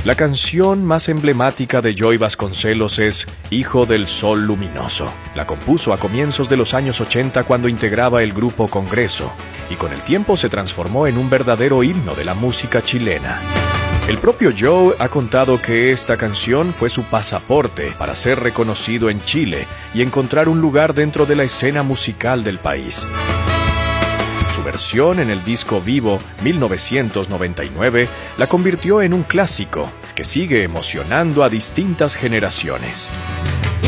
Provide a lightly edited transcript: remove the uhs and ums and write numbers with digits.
La canción más emblemática de Joey Vasconcelos es Hijo del Sol Luminoso. La compuso a comienzos de los años 80 cuando integraba el grupo Congreso, y con el tiempo se transformó en un verdadero himno de la música chilena. El propio Joe ha contado que esta canción fue su pasaporte para ser reconocido en Chile y encontrar un lugar dentro de la escena musical del país. Su versión en el disco Vivo 1999 la convirtió en un clásico que sigue emocionando a distintas generaciones.